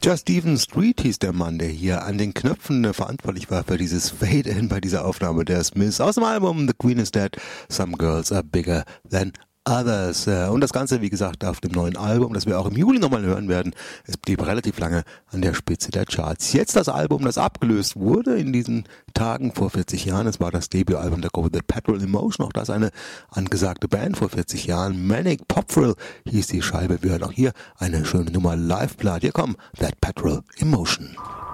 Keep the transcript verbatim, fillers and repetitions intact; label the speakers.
Speaker 1: Just Stephen Street hieß der Mann, der hier an den Knöpfen äh, verantwortlich war für dieses Fade-In bei dieser Aufnahme der Smiths aus dem Album The Queen is Dead, Some Girls Are Bigger Than Others. Und das Ganze, wie gesagt, auf dem neuen Album, das wir auch im Juli nochmal hören werden. Es blieb relativ lange an der Spitze der Charts. Jetzt das Album, das abgelöst wurde in diesen Tagen vor vierzig Jahren. Es war das Debütalbum der Go With The Petrol Emotion. Auch das eine angesagte Band vor vierzig Jahren. Manic Pop Thrill hieß die Scheibe. Wir hören auch hier eine schöne Nummer Live-Platte. Hier kommt That Petrol Emotion.